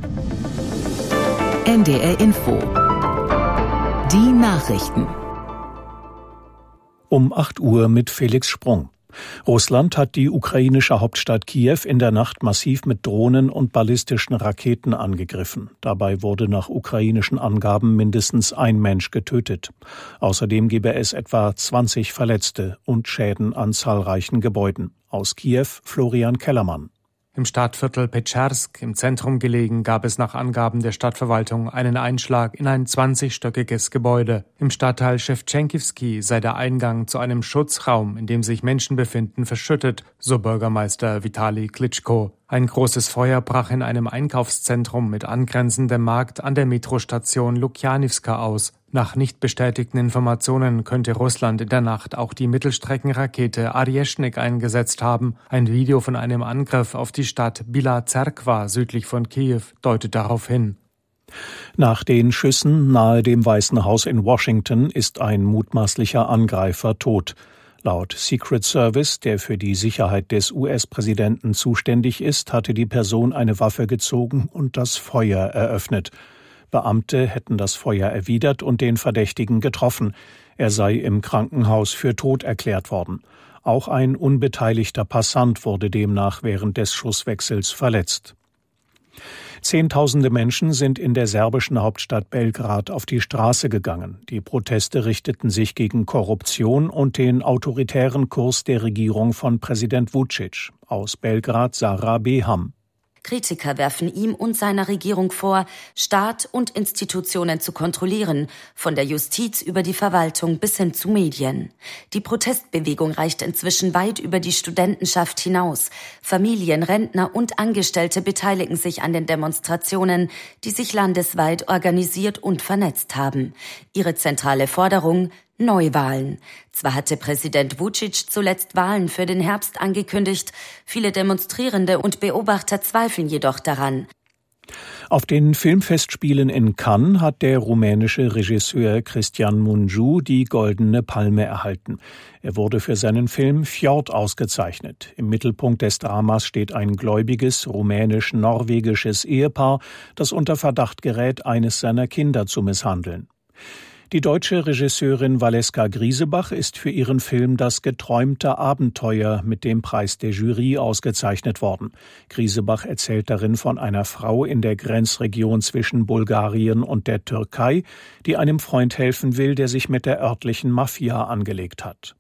NDR Info. Die Nachrichten. Um 8 Uhr mit Felix Sprung. Russland hat die ukrainische Hauptstadt Kiew in der Nacht massiv mit Drohnen und ballistischen Raketen angegriffen. Dabei wurde nach ukrainischen Angaben mindestens ein Mensch getötet. Außerdem gebe es etwa 20 Verletzte und Schäden an zahlreichen Gebäuden. Aus Kiew Florian Kellermann. Im Stadtviertel Petschersk, im Zentrum gelegen, gab es nach Angaben der Stadtverwaltung einen Einschlag in ein 20-stöckiges Gebäude. Im Stadtteil Schewtschenkivsky sei der Eingang zu einem Schutzraum, in dem sich Menschen befinden, verschüttet, so Bürgermeister Vitali Klitschko. Ein großes Feuer brach in einem Einkaufszentrum mit angrenzendem Markt an der Metrostation Lukjanivska aus. Nach nicht bestätigten Informationen könnte Russland in der Nacht auch die Mittelstreckenrakete Arjeschnik eingesetzt haben. Ein Video von einem Angriff auf die Stadt Bila Zerkva südlich von Kiew deutet darauf hin. Nach den Schüssen nahe dem Weißen Haus in Washington ist ein mutmaßlicher Angreifer tot. Laut Secret Service, der für die Sicherheit des US-Präsidenten zuständig ist, hatte die Person eine Waffe gezogen und das Feuer eröffnet. Beamte hätten das Feuer erwidert und den Verdächtigen getroffen. Er sei im Krankenhaus für tot erklärt worden. Auch ein unbeteiligter Passant wurde demnach während des Schusswechsels verletzt. Zehntausende Menschen sind in der serbischen Hauptstadt Belgrad auf die Straße gegangen. Die Proteste richteten sich gegen Korruption und den autoritären Kurs der Regierung von Präsident Vučić. Aus Belgrad Sarah Beham. Kritiker werfen ihm und seiner Regierung vor, Staat und Institutionen zu kontrollieren, von der Justiz über die Verwaltung bis hin zu Medien. Die Protestbewegung reicht inzwischen weit über die Studentenschaft hinaus. Familien, Rentner und Angestellte beteiligen sich an den Demonstrationen, die sich landesweit organisiert und vernetzt haben. Ihre zentrale Forderung: Neuwahlen. Zwar hatte Präsident Vučić zuletzt Wahlen für den Herbst angekündigt, viele Demonstrierende und Beobachter zweifeln jedoch daran. Auf den Filmfestspielen in Cannes hat der rumänische Regisseur Cristian Mungiu die Goldene Palme erhalten. Er wurde für seinen Film Fjord ausgezeichnet. Im Mittelpunkt des Dramas steht ein gläubiges rumänisch-norwegisches Ehepaar, das unter Verdacht gerät, eines seiner Kinder zu misshandeln. Die deutsche Regisseurin Valeska Griesebach ist für ihren Film Das geträumte Abenteuer mit dem Preis der Jury ausgezeichnet worden. Griesebach erzählt darin von einer Frau in der Grenzregion zwischen Bulgarien und der Türkei, die einem Freund helfen will, der sich mit der örtlichen Mafia angelegt hat.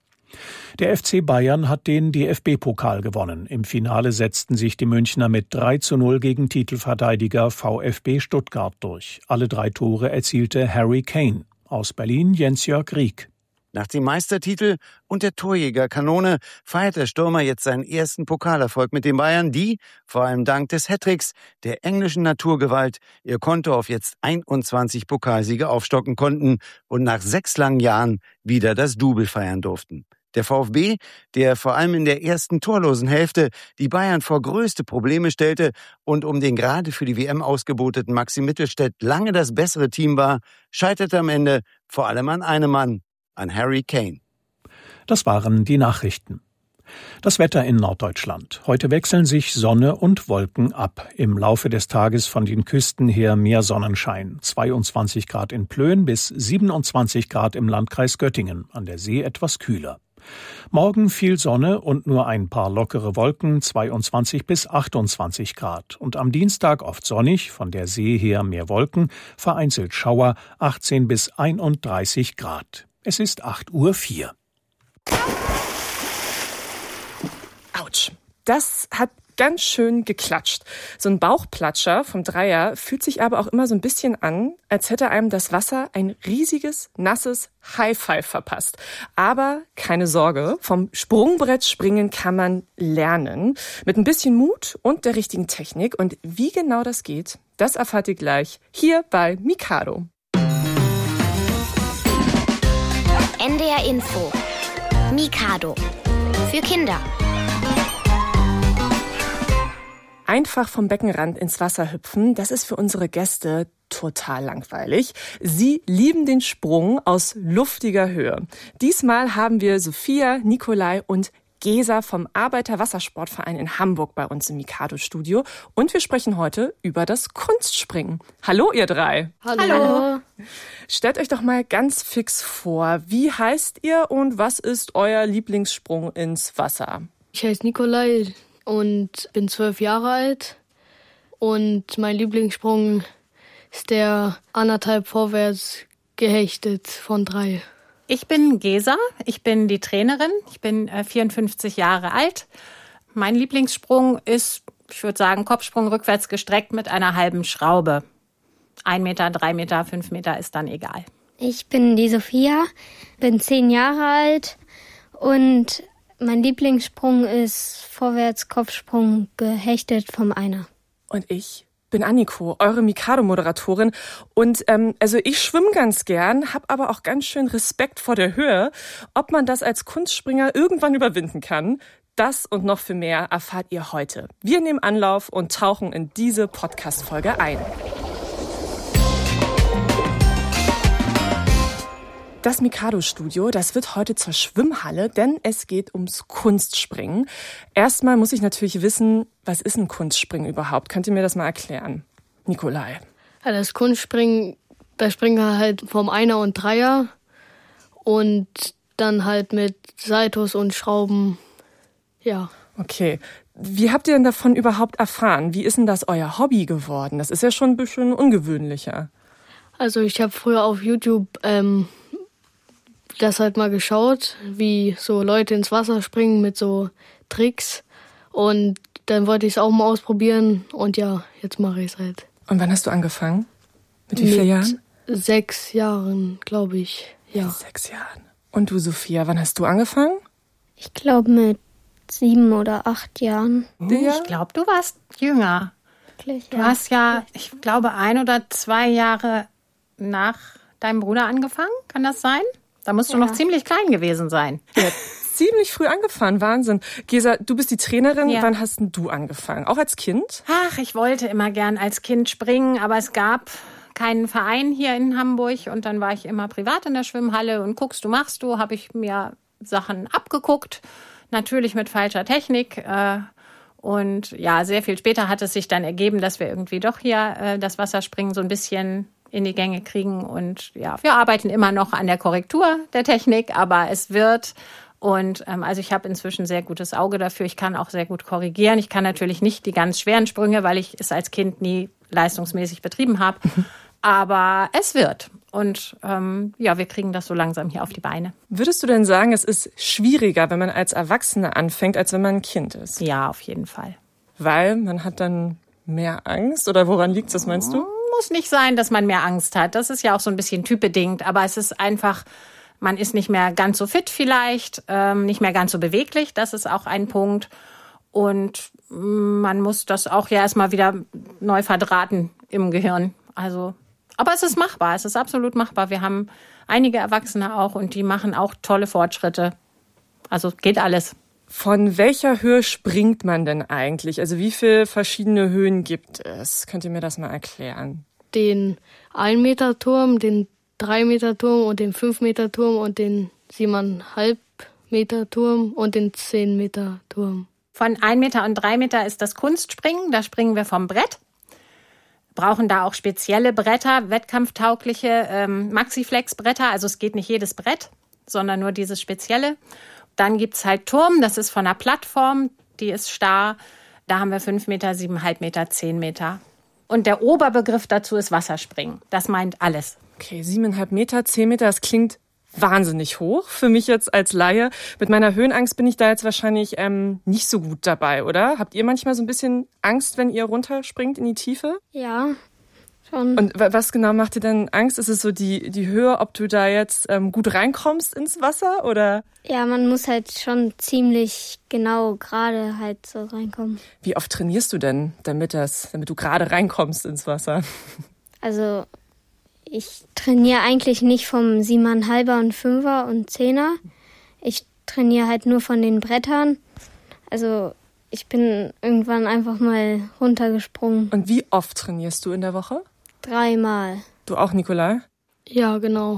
Der FC Bayern hat den DFB-Pokal gewonnen. Im Finale setzten sich die Münchner mit 3:0 gegen Titelverteidiger VfB Stuttgart durch. Alle 3 Tore erzielte Harry Kane. Aus Berlin Jens-Jörg Rieck. Nach dem Meistertitel und der Torjägerkanone feiert der Stürmer jetzt seinen ersten Pokalerfolg mit den Bayern, die, vor allem dank des Hattricks der englischen Naturgewalt, ihr Konto auf jetzt 21 Pokalsiege aufstocken konnten und nach 6 langen Jahren wieder das Double feiern durften. Der VfB, der vor allem in der ersten torlosen Hälfte die Bayern vor größte Probleme stellte und um den gerade für die WM ausgeboteten Maxi Mittelstädt lange das bessere Team war, scheiterte am Ende vor allem an einem Mann, an Harry Kane. Das waren die Nachrichten. Das Wetter in Norddeutschland. Heute wechseln sich Sonne und Wolken ab. Im Laufe des Tages von den Küsten her mehr Sonnenschein. 22 Grad in Plön bis 27 Grad im Landkreis Göttingen. An der See etwas kühler. Morgen viel Sonne und nur ein paar lockere Wolken, 22 bis 28 Grad. Und am Dienstag oft sonnig, von der See her mehr Wolken, vereinzelt Schauer, 18 bis 31 Grad. Es ist 8:04 Uhr. Autsch. Das hat ganz schön geklatscht. So ein Bauchplatscher vom Dreier fühlt sich aber auch immer so ein bisschen an, als hätte einem das Wasser ein riesiges, nasses High-Five verpasst. Aber keine Sorge, vom Sprungbrett springen kann man lernen. Mit ein bisschen Mut und der richtigen Technik. Und wie genau das geht, das erfahrt ihr gleich hier bei Mikado. NDR Info. Mikado. Für Kinder. Einfach vom Beckenrand ins Wasser hüpfen, das ist für unsere Gäste total langweilig. Sie lieben den Sprung aus luftiger Höhe. Diesmal haben wir Sophia, Nikolai und Gesa vom Arbeiter-Wassersportverein in Hamburg bei uns im Mikado-Studio. Und wir sprechen heute über das Kunstspringen. Hallo, ihr drei. Hallo. Stellt euch doch mal ganz fix vor, wie heißt ihr und was ist euer Lieblingssprung ins Wasser? Ich heiße Nikolai und bin 12 Jahre alt. Und mein Lieblingssprung ist der 1,5 vorwärts gehechtet von 3. Ich bin Gesa, ich bin die Trainerin, ich bin 54 Jahre alt. Mein Lieblingssprung ist, ich würde sagen, Kopfsprung rückwärts gestreckt mit einer halben Schraube. 1 Meter, 3 Meter, 5 Meter ist dann egal. Ich bin die Sophia, bin 10 Jahre alt und mein Lieblingssprung ist vorwärts Kopfsprung gehechtet vom Einer. Und ich bin Anniko, eure Mikado-Moderatorin. Und also ich schwimme ganz gern, habe aber auch ganz schön Respekt vor der Höhe. Ob man das als Kunstspringer irgendwann überwinden kann, das und noch viel mehr erfahrt ihr heute. Wir nehmen Anlauf und tauchen in diese Podcast-Folge ein. Das Mikado-Studio, das wird heute zur Schwimmhalle, denn es geht ums Kunstspringen. Erstmal muss ich natürlich wissen, was ist ein Kunstspringen überhaupt? Könnt ihr mir das mal erklären? Nikolai. Ja, das Kunstspringen, da springen wir halt vom Einer und Dreier und dann halt mit Saltos und Schrauben, ja. Okay. Wie habt ihr denn davon überhaupt erfahren? Wie ist denn das euer Hobby geworden? Das ist ja schon ein bisschen ungewöhnlicher. Also ich habe früher auf YouTube das halt mal geschaut, wie so Leute ins Wasser springen mit so Tricks. Und dann wollte ich es auch mal ausprobieren. Und ja, jetzt mache ich es halt. Und wann hast du angefangen? Mit wie vielen Jahren? 6 Jahren, glaube ich. Ja. 6 Jahren. Und du, Sophia, wann hast du angefangen? Ich glaube mit 7 oder 8 Jahren. Ich glaube, du warst jünger. Wirklich, Du hast ja, ich glaube, 1 oder 2 Jahre nach deinem Bruder angefangen. Kann das sein? Da musst du noch ziemlich klein gewesen sein. Ja, ziemlich früh angefangen, Wahnsinn. Gesa, du bist die Trainerin. Ja. Wann hast denn du angefangen? Auch als Kind? Ach, ich wollte immer gern als Kind springen, aber es gab keinen Verein hier in Hamburg. Und dann war ich immer privat in der Schwimmhalle und guckst du, machst du, habe ich mir Sachen abgeguckt. Natürlich mit falscher Technik. Und ja, sehr viel später hat es sich dann ergeben, dass wir irgendwie doch hier das Wasserspringen so ein bisschen in die Gänge kriegen. Und ja, wir arbeiten immer noch an der Korrektur der Technik, aber es wird. Und also ich habe inzwischen sehr gutes Auge dafür. Ich kann auch sehr gut korrigieren. Ich kann natürlich nicht die ganz schweren Sprünge, weil ich es als Kind nie leistungsmäßig betrieben habe. Aber es wird. Und ja, wir kriegen das so langsam hier auf die Beine. Würdest du denn sagen, es ist schwieriger, wenn man als Erwachsene anfängt, als wenn man ein Kind ist? Ja, auf jeden Fall. Weil man hat dann mehr Angst? Oder woran liegt das, meinst du? Muss nicht sein, dass man mehr Angst hat. Das ist ja auch so ein bisschen typbedingt. Aber es ist einfach, man ist nicht mehr ganz so fit vielleicht, nicht mehr ganz so beweglich. Das ist auch ein Punkt. Und man muss das auch ja erstmal wieder neu verdrahten im Gehirn. Also, aber es ist machbar. Es ist absolut machbar. Wir haben einige Erwachsene auch und die machen auch tolle Fortschritte. Also geht alles. Von welcher Höhe springt man denn eigentlich? Also wie viele verschiedene Höhen gibt es? Könnt ihr mir das mal erklären? Den 1-Meter-Turm, den 3-Meter-Turm und den 5-Meter-Turm und den 7,5-Meter-Turm und den 10-Meter-Turm. Von 1 Meter und 3 Meter ist das Kunstspringen. Da springen wir vom Brett. Brauchen da auch spezielle Bretter, wettkampftaugliche Maxiflex-Bretter. Also es geht nicht jedes Brett, sondern nur dieses spezielle. Dann gibt's halt Turm, das ist von einer Plattform, die ist starr. Da haben wir 5 Meter, 7,5 Meter, 10 Meter. Und der Oberbegriff dazu ist Wasserspringen. Das meint alles. Okay, 7,5 Meter, 10 Meter, das klingt wahnsinnig hoch. Für mich jetzt als Laie. Mit meiner Höhenangst bin ich da jetzt wahrscheinlich nicht so gut dabei, oder? Habt ihr manchmal so ein bisschen Angst, wenn ihr runterspringt in die Tiefe? Ja, schon. Und was genau macht dir denn Angst? Ist es so die Höhe, ob du da jetzt gut reinkommst ins Wasser, oder? Ja, man muss halt schon ziemlich genau gerade halt so reinkommen. Wie oft trainierst du denn, damit du gerade reinkommst ins Wasser? Also ich trainiere eigentlich nicht vom 7,5er und 5er und 10er. Ich trainiere halt nur von den Brettern. Also ich bin irgendwann einfach mal runtergesprungen. Und wie oft trainierst du in der Woche? 3 Mal. Du auch, Nikolai? Ja, genau.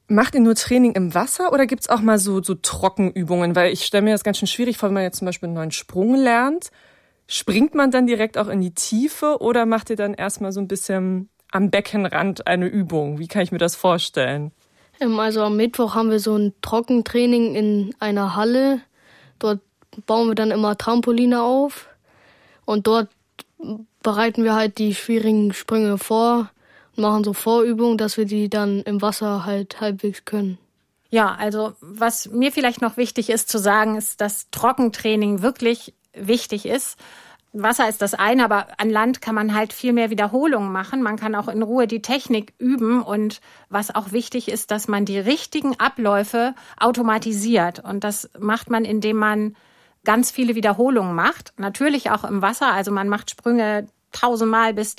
Macht ihr nur Training im Wasser oder gibt's auch mal so Trockenübungen? Weil ich stelle mir das ganz schön schwierig vor, wenn man jetzt zum Beispiel einen neuen Sprung lernt. Springt man dann direkt auch in die Tiefe oder macht ihr dann erstmal so ein bisschen am Beckenrand eine Übung? Wie kann ich mir das vorstellen? Also am Mittwoch haben wir so ein Trockentraining in einer Halle. Dort bauen wir dann immer Trampoline auf und dort bereiten wir halt die schwierigen Sprünge vor und machen so Vorübungen, dass wir die dann im Wasser halt halbwegs können. Ja, also was mir vielleicht noch wichtig ist zu sagen, ist, dass Trockentraining wirklich wichtig ist. Wasser ist das eine, aber an Land kann man halt viel mehr Wiederholungen machen. Man kann auch in Ruhe die Technik üben und was auch wichtig ist, dass man die richtigen Abläufe automatisiert. Und das macht man, indem man ganz viele Wiederholungen macht. Natürlich auch im Wasser, also man macht Sprünge 1000-mal, bis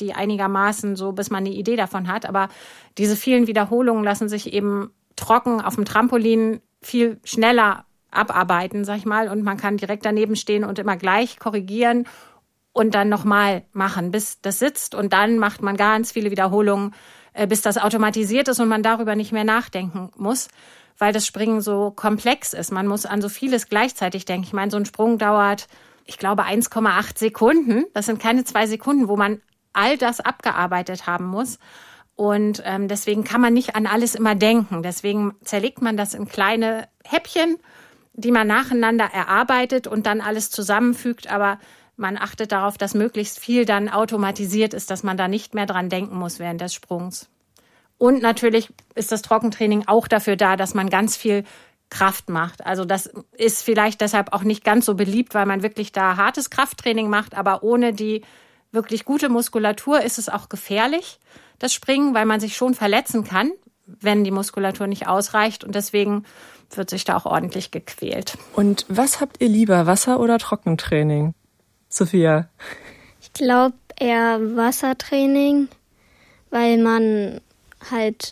man eine Idee davon hat. Aber diese vielen Wiederholungen lassen sich eben trocken auf dem Trampolin viel schneller abarbeiten, sag ich mal. Und man kann direkt daneben stehen und immer gleich korrigieren und dann nochmal machen, bis das sitzt. Und dann macht man ganz viele Wiederholungen, bis das automatisiert ist und man darüber nicht mehr nachdenken muss, weil das Springen so komplex ist. Man muss an so vieles gleichzeitig denken. Ich meine, so ein Sprung dauert, ich glaube, 1,8 Sekunden. Das sind keine 2 Sekunden, wo man all das abgearbeitet haben muss. Und deswegen kann man nicht an alles immer denken. Deswegen zerlegt man das in kleine Häppchen, die man nacheinander erarbeitet und dann alles zusammenfügt. Aber man achtet darauf, dass möglichst viel dann automatisiert ist, dass man da nicht mehr dran denken muss während des Sprungs. Und natürlich ist das Trockentraining auch dafür da, dass man ganz viel Kraft macht. Also das ist vielleicht deshalb auch nicht ganz so beliebt, weil man wirklich da hartes Krafttraining macht. Aber ohne die wirklich gute Muskulatur ist es auch gefährlich, das Springen, weil man sich schon verletzen kann, wenn die Muskulatur nicht ausreicht. Und deswegen wird sich da auch ordentlich gequält. Und was habt ihr lieber, Wasser- oder Trockentraining? Sophia? Ich glaube eher Wassertraining, weil man halt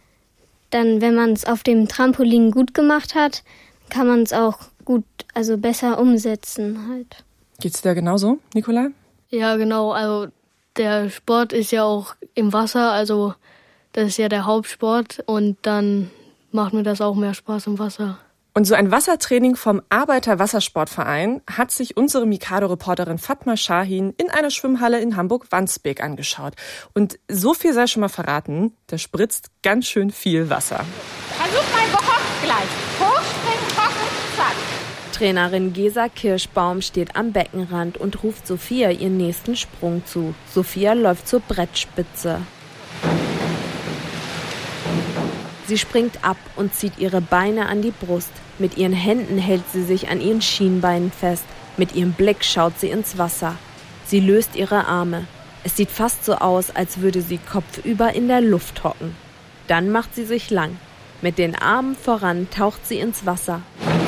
dann, wenn man es auf dem Trampolin gut gemacht hat, kann man es auch gut, also besser umsetzen halt. Geht's dir genauso, Nikolai? Ja, genau. Also der Sport ist ja auch im Wasser, also das ist ja der Hauptsport und dann macht mir das auch mehr Spaß im Wasser. Und so ein Wassertraining vom Arbeiter-Wassersportverein hat sich unsere Mikado-Reporterin Fatma Shahin in einer Schwimmhalle in Hamburg-Wandsbek angeschaut. Und so viel sei schon mal verraten, da spritzt ganz schön viel Wasser. Versuch mal gehockt gleich. Hochspringen, hocken, zack. Trainerin Gesa Kirschbaum steht am Beckenrand und ruft Sophia ihren nächsten Sprung zu. Sophia läuft zur Brettspitze. Sie springt ab und zieht ihre Beine an die Brust. Mit ihren Händen hält sie sich an ihren Schienbeinen fest. Mit ihrem Blick schaut sie ins Wasser. Sie löst ihre Arme. Es sieht fast so aus, als würde sie kopfüber in der Luft hocken. Dann macht sie sich lang. Mit den Armen voran taucht sie ins Wasser.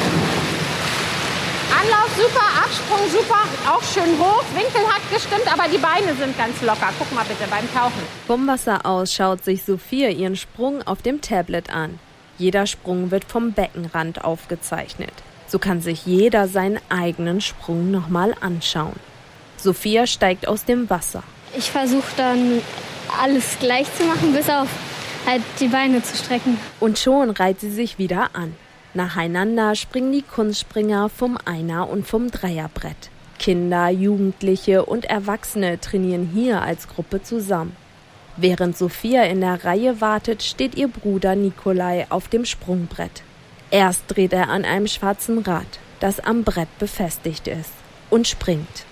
Anlauf super, Absprung super, auch schön hoch. Winkel hat gestimmt, aber die Beine sind ganz locker. Guck mal bitte beim Tauchen. Vom Wasser aus schaut sich Sophia ihren Sprung auf dem Tablet an. Jeder Sprung wird vom Beckenrand aufgezeichnet. So kann sich jeder seinen eigenen Sprung nochmal anschauen. Sophia steigt aus dem Wasser. Ich versuche dann alles gleich zu machen, bis auf halt die Beine zu strecken. Und schon reiht sie sich wieder an. Nacheinander springen die Kunstspringer vom Einer- und vom Dreierbrett. Kinder, Jugendliche und Erwachsene trainieren hier als Gruppe zusammen. Während Sophia in der Reihe wartet, steht ihr Bruder Nikolai auf dem Sprungbrett. Erst dreht er an einem schwarzen Rad, das am Brett befestigt ist, und springt.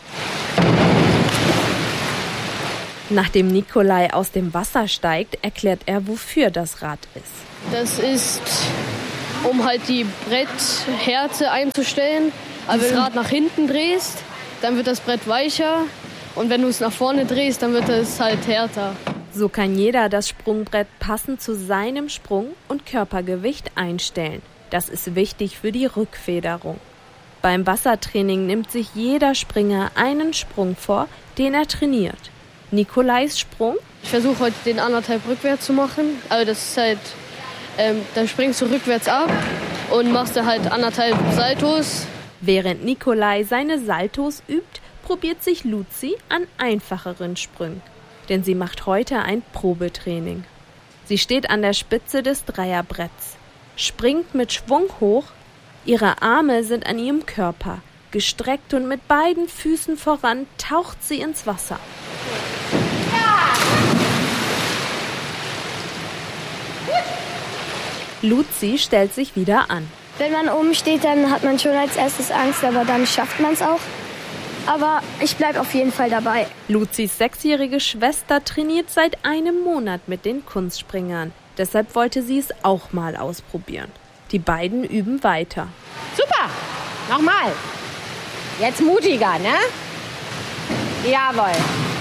Nachdem Nikolai aus dem Wasser steigt, erklärt er, wofür das Rad ist. Das ist, um halt die Bretthärte einzustellen. Also wenn du das Rad nach hinten drehst, dann wird das Brett weicher. Und wenn du es nach vorne drehst, dann wird es halt härter. So kann jeder das Sprungbrett passend zu seinem Sprung und Körpergewicht einstellen. Das ist wichtig für die Rückfederung. Beim Wassertraining nimmt sich jeder Springer einen Sprung vor, den er trainiert. Nikolais Sprung? Ich versuche heute den 1,5 rückwärts zu machen. Also das ist halt, dann springst du rückwärts ab und machst du halt 1,5 Saltos. Während Nikolai seine Saltos übt, probiert sich Luzi an einfacheren Sprüngen. Denn sie macht heute ein Probetraining. Sie steht an der Spitze des Dreierbretts, springt mit Schwung hoch, ihre Arme sind an ihrem Körper. Gestreckt und mit beiden Füßen voran taucht sie ins Wasser. Luzi stellt sich wieder an. Wenn man oben steht, dann hat man schon als erstes Angst, aber dann schafft man es auch. Aber ich bleibe auf jeden Fall dabei. Luzis 6-jährige Schwester trainiert seit einem Monat mit den Kunstspringern. Deshalb wollte sie es auch mal ausprobieren. Die beiden üben weiter. Super, nochmal. Jetzt mutiger, ne? Jawohl.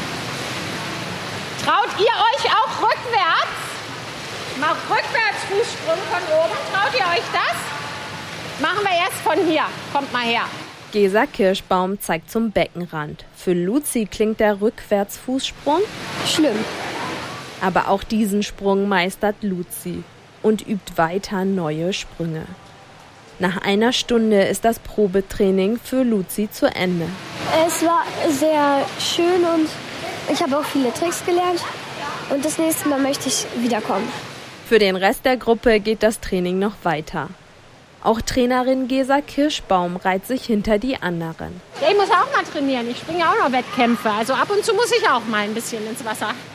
Traut ihr euch auch rückwärts? Mal rückwärts Fußsprung von oben. Traut ihr euch das? Machen wir erst von hier. Kommt mal her. Gesa Kirschbaum zeigt zum Beckenrand. Für Luzi klingt der Rückwärtsfußsprung schlimm. Aber auch diesen Sprung meistert Luzi und übt weiter neue Sprünge. Nach einer Stunde ist das Probetraining für Luzi zu Ende. Es war sehr schön und ich habe auch viele Tricks gelernt. Und das nächste Mal möchte ich wiederkommen. Für den Rest der Gruppe geht das Training noch weiter. Auch Trainerin Gesa Kirschbaum reiht sich hinter die anderen. Ich muss auch mal trainieren. Ich springe auch noch Wettkämpfe. Also ab und zu muss ich auch mal ein bisschen ins Wasser.